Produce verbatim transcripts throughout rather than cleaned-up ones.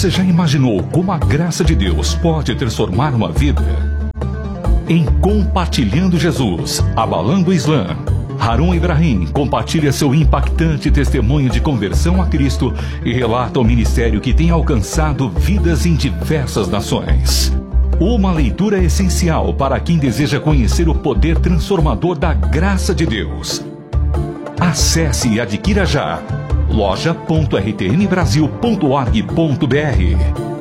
Você já imaginou como a graça de Deus pode transformar uma vida? Em Compartilhando Jesus, Abalando o Islã, Harun Ibrahim compartilha seu impactante testemunho de conversão a Cristo e relata o ministério que tem alcançado vidas em diversas nações. Uma leitura essencial para quem deseja conhecer o poder transformador da graça de Deus. Acesse e adquira já loja ponto r t m brasil ponto org ponto b r.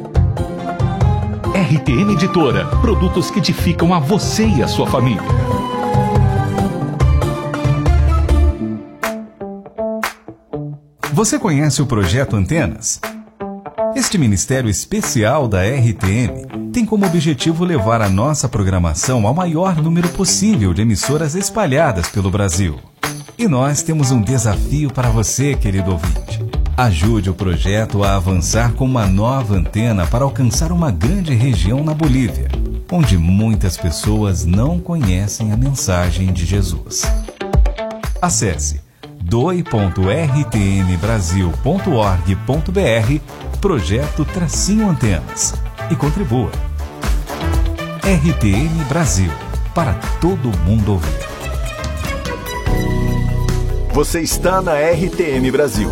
R T M Editora, produtos que edificam a você e a sua família. Você conhece o Projeto Antenas? Este ministério especial da R T M tem como objetivo levar a nossa programação ao maior número possível de emissoras espalhadas pelo Brasil. E nós temos um desafio para você, querido ouvinte. Ajude o projeto a avançar com uma nova antena para alcançar uma grande região na Bolívia, onde muitas pessoas não conhecem a mensagem de Jesus. Acesse doe ponto r t m brasil ponto org ponto b r Projeto Tracinho Antenas e contribua. R T M Brasil, para todo mundo ouvir. Você está na R T M Brasil.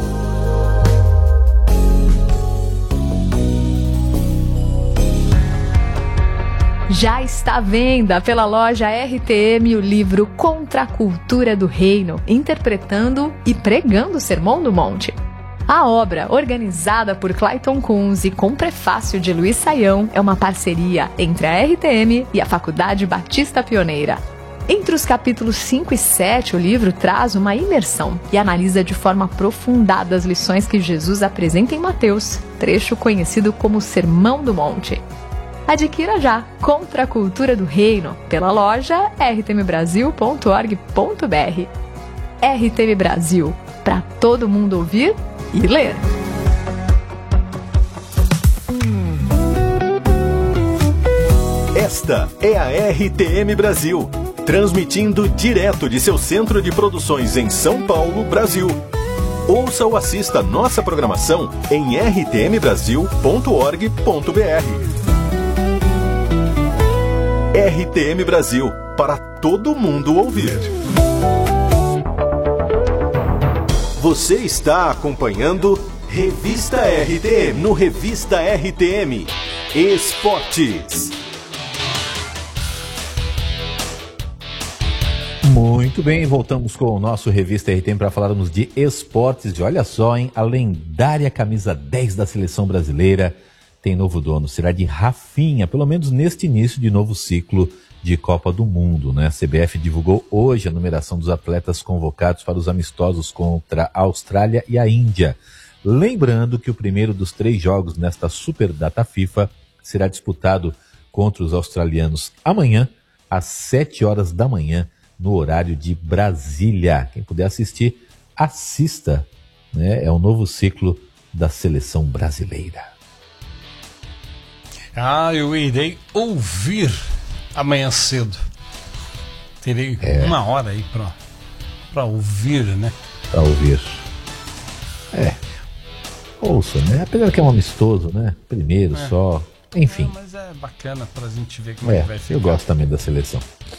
Já está à venda pela loja R T M o livro Contra a Cultura do Reino, interpretando e pregando o Sermão do Monte. A obra, organizada por Clayton Kunz e com prefácio de Luiz Saião, é uma parceria entre a R T M e a Faculdade Batista Pioneira. Entre os capítulos cinco e sete, o livro traz uma imersão e analisa de forma aprofundada as lições que Jesus apresenta em Mateus, trecho conhecido como Sermão do Monte. Adquira já Contra a Cultura do Reino pela loja r t m brasil ponto org ponto b r. R T M Brasil, para todo mundo ouvir e ler. Esta é a R T M Brasil, transmitindo direto de seu centro de produções em São Paulo, Brasil. Ouça ou assista nossa programação em r t m brasil ponto org ponto b r. R T M Brasil, para todo mundo ouvir. Você está acompanhando Revista R T M, no Revista R T M Esportes. Muito bem, voltamos com o nosso Revista R T M para falarmos de esportes. E olha só, hein, a lendária camisa dez da Seleção Brasileira tem novo dono, será de Rafinha, pelo menos neste início de novo ciclo de Copa do Mundo, né? A C B F divulgou hoje a numeração dos atletas convocados para os amistosos contra a Austrália e a Índia. Lembrando que o primeiro dos três jogos nesta Super Data FIFA será disputado contra os australianos amanhã, às sete horas da manhã, no horário de Brasília. Quem puder assistir, assista, né? É o novo ciclo da Seleção Brasileira. Ah, eu irei ouvir amanhã cedo. Terei é. uma hora aí pra, pra ouvir, né? Pra ouvir. É. Ouça, né? Apesar que é um amistoso, né? Primeiro é. só. Enfim. É, mas é bacana pra gente ver como é, que vai ficar. Eu gosto também da seleção.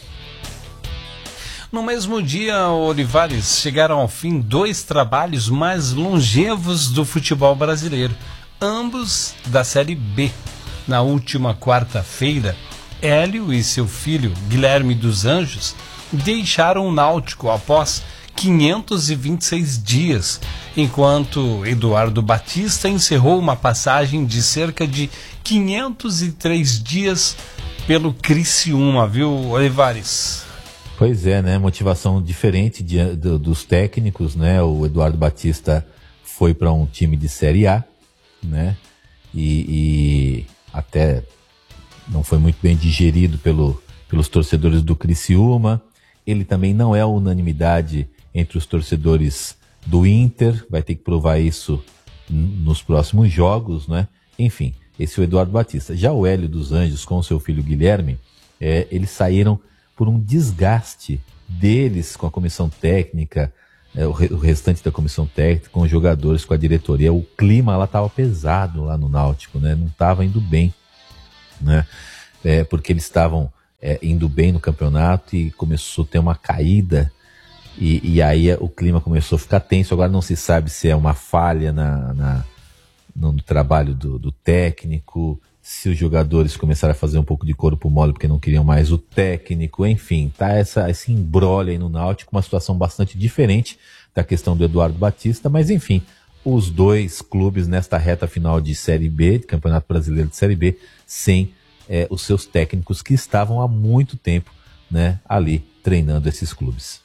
No mesmo dia, Olivares, chegaram ao fim dois trabalhos mais longevos do futebol brasileiro, ambos da Série B. Na última quarta-feira, Hélio e seu filho, Guilherme dos Anjos, deixaram o Náutico após quinhentos e vinte e seis dias, enquanto Eduardo Batista encerrou uma passagem de cerca de quinhentos e três dias pelo Criciúma, viu, Olivares? Pois é, né? Motivação diferente de, de, dos técnicos, né? O Eduardo Batista foi para um time de Série A, né? E... e... até não foi muito bem digerido pelo, pelos torcedores do Criciúma. Ele também não é unanimidade entre os torcedores do Inter, vai ter que provar isso n- nos próximos jogos, né? Enfim, esse é o Eduardo Batista. Já o Hélio dos Anjos com seu filho Guilherme, é, eles saíram por um desgaste deles com a comissão técnica, é, o, re, o restante da comissão técnica, com os jogadores, com a diretoria. O clima lá estava pesado lá no Náutico, né? Não estava indo bem, né? É, porque eles estavam é, indo bem no campeonato e começou a ter uma caída. E, e aí o clima começou a ficar tenso. Agora não se sabe se é uma falha na, na, no, no trabalho do, do técnico, se os jogadores começaram a fazer um pouco de corpo mole porque não queriam mais o técnico. Enfim, tá essa, esse imbróglio aí no Náutico, uma situação bastante diferente da questão do Eduardo Batista. Mas enfim, os dois clubes nesta reta final de Série B, de Campeonato Brasileiro de Série B, sem é, os seus técnicos que estavam há muito tempo, né, ali treinando esses clubes.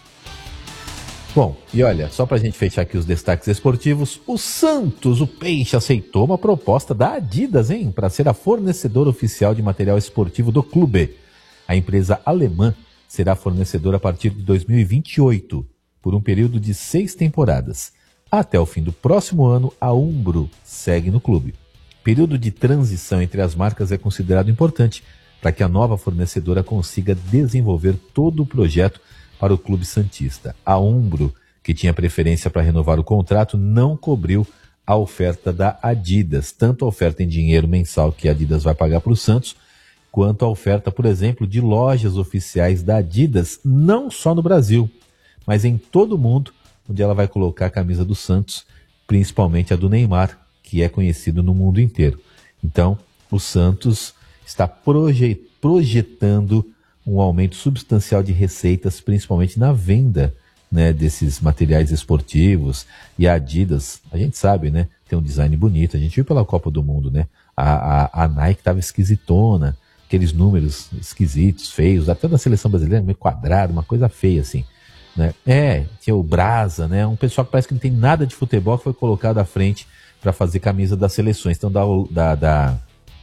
Bom, e olha, só pra gente fechar aqui os destaques esportivos, o Santos, o Peixe, aceitou uma proposta da Adidas, hein, para ser a fornecedora oficial de material esportivo do clube. A empresa alemã será fornecedora a partir de dois mil e vinte e oito, por um período de seis temporadas. Até o fim do próximo ano, a Umbro segue no clube. O período de transição entre as marcas é considerado importante para que a nova fornecedora consiga desenvolver todo o projeto para o clube santista. A Umbro, que tinha preferência para renovar o contrato, não cobriu a oferta da Adidas, tanto a oferta em dinheiro mensal que a Adidas vai pagar para o Santos, quanto a oferta, por exemplo, de lojas oficiais da Adidas, não só no Brasil, mas em todo o mundo, onde ela vai colocar a camisa do Santos, principalmente a do Neymar, que é conhecido no mundo inteiro. Então, o Santos está proje- projetando um aumento substancial de receitas, principalmente na venda, né, desses materiais esportivos. E a Adidas, a gente sabe, né, tem um design bonito, a gente viu pela Copa do Mundo, né, a, a, a Nike estava esquisitona, aqueles números esquisitos, feios, até da seleção brasileira, meio quadrado, uma coisa feia assim, né. É, tinha o Brasa, né, um pessoal que parece que não tem nada de futebol, que foi colocado à frente para fazer camisa das seleções, então da... da, da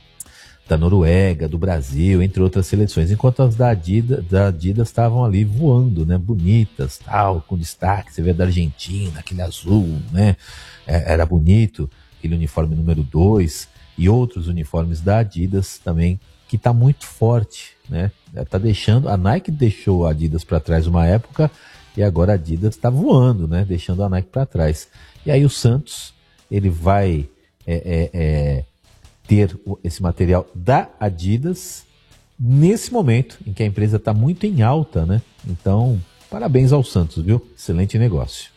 da Noruega, do Brasil, entre outras seleções, enquanto as da Adidas, da Adidas estavam ali voando, né, bonitas, tal, com destaque, você vê da Argentina, aquele azul, né, é, era bonito, aquele uniforme número dois, e outros uniformes da Adidas também, que está muito forte, né, tá deixando, a Nike deixou a Adidas para trás uma época, e agora a Adidas está voando, né, deixando a Nike para trás. E aí o Santos, ele vai... É, é, é, ter esse material da Adidas nesse momento em que a empresa está muito em alta, né? Então, parabéns ao Santos, viu? Excelente negócio.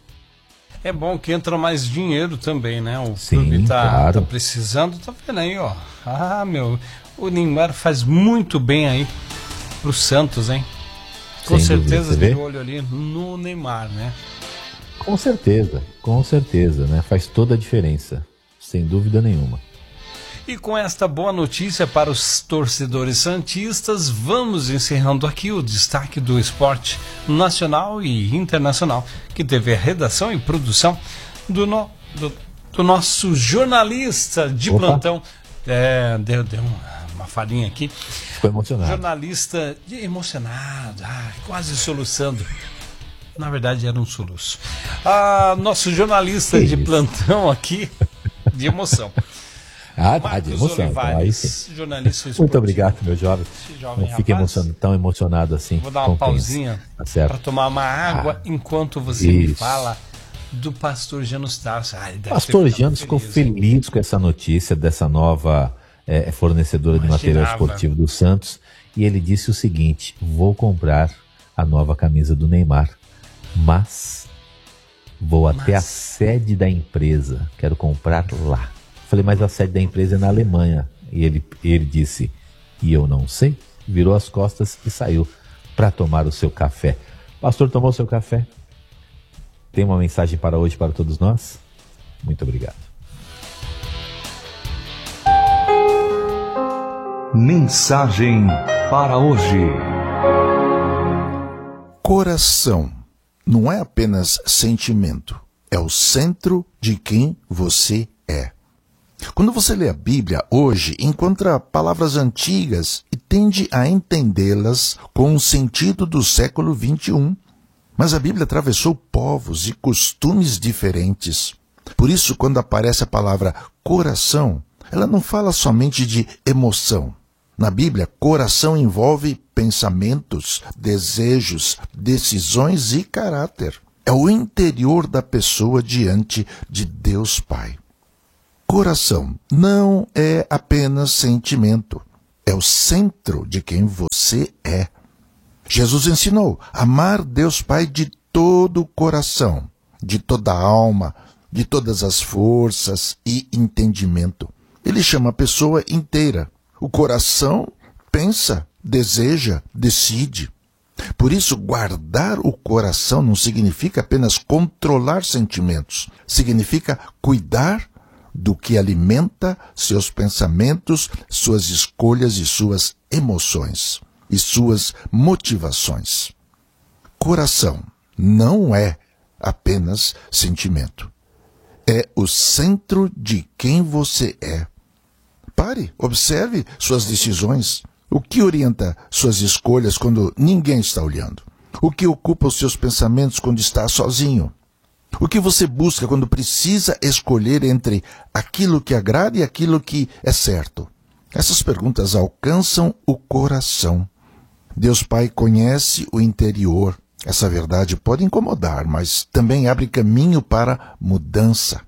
É bom que entra mais dinheiro também, né? O Sim, clube tá, claro. tá precisando, tá vendo aí, ó. Ah, meu, o Neymar faz muito bem aí pro Santos, hein? Com Sem certeza dúvida, de olho ali no Neymar, né? Com certeza, com certeza, né? Faz toda a diferença, sem dúvida nenhuma. E com esta boa notícia para os torcedores santistas, vamos encerrando aqui o destaque do esporte nacional e internacional, que teve a redação e produção do, no, do, do nosso jornalista de Opa. plantão. É, deu, deu uma, uma farinha aqui. Ficou emocionado. Jornalista de, emocionado, ah, quase soluçando. Na verdade era um soluço. Ah, nosso jornalista que de isso? plantão aqui, de emoção. Ah, tá, de emoção. Olivares, então, jornalista Muito obrigado, meu jovem. jovem Não fique emocionado, tão emocionado assim. Vou dar uma pausinha tá para tomar uma água ah, enquanto você isso. me fala do pastor Janus Tarso. Ah, pastor Janus ficou feliz com essa notícia dessa nova é, fornecedora Imaginava. de material esportivo do Santos. E ele disse o seguinte: vou comprar a nova camisa do Neymar, mas vou mas... até a sede da empresa. Quero comprar lá. Falei, mas a sede da empresa é na Alemanha. E ele, ele disse, e eu não sei. Virou as costas e saiu para tomar o seu café. Pastor, tomou o seu café? Tem uma mensagem para hoje para todos nós? Muito obrigado. Mensagem para hoje. Coração não é apenas sentimento. É o centro de quem você é. Quando você lê a Bíblia hoje, encontra palavras antigas e tende a entendê-las com o sentido do século vinte e um. Mas a Bíblia atravessou povos e costumes diferentes. Por isso, quando aparece a palavra coração, ela não fala somente de emoção. Na Bíblia, coração envolve pensamentos, desejos, decisões e caráter. é o interior da pessoa diante de Deus Pai. Coração não é apenas sentimento, é o centro de quem você é. Jesus ensinou a amar Deus Pai de todo o coração, de toda a alma, de todas as forças e entendimento. Ele chama a pessoa inteira. O coração pensa, deseja, decide. Por isso, guardar o coração não significa apenas controlar sentimentos. Significa cuidar do que alimenta seus pensamentos, suas escolhas e suas emoções e suas motivações. Coração não é apenas sentimento. É o centro de quem você é. Pare, observe suas decisões. O que orienta suas escolhas quando ninguém está olhando? O que ocupa os seus pensamentos quando está sozinho? O que você busca quando precisa escolher entre aquilo que agrada e aquilo que é certo? Essas perguntas alcançam o coração. Deus Pai conhece o interior. Essa verdade pode incomodar, mas também abre caminho para mudança.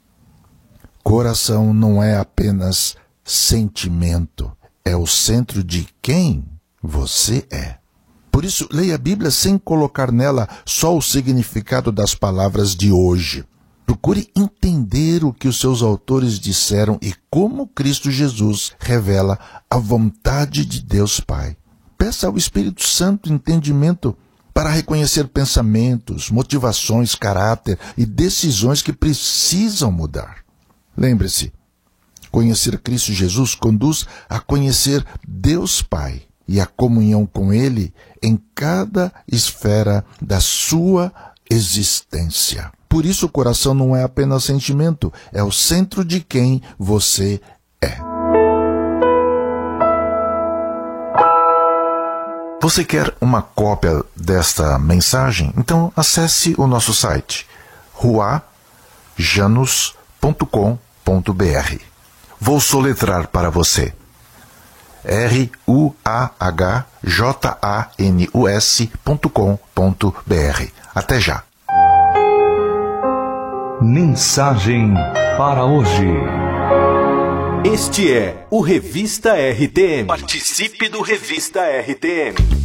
Coração não é apenas sentimento. É o centro de quem você é. Por isso, leia a Bíblia sem colocar nela só o significado das palavras de hoje. Procure entender o que os seus autores disseram e como Cristo Jesus revela a vontade de Deus Pai. Peça ao Espírito Santo entendimento para reconhecer pensamentos, motivações, caráter e decisões que precisam mudar. Lembre-se, conhecer Cristo Jesus conduz a conhecer Deus Pai e a comunhão com Ele em cada esfera da sua existência. Por isso o coração não é apenas sentimento, é o centro de quem você é. Você quer uma cópia desta mensagem? Então acesse o nosso site rua janus ponto com ponto br. Vou soletrar para você. R U A H J A N U S ponto com ponto br. Até já. Mensagem para hoje. Este é o Revista R T M. Participe do Revista R T M.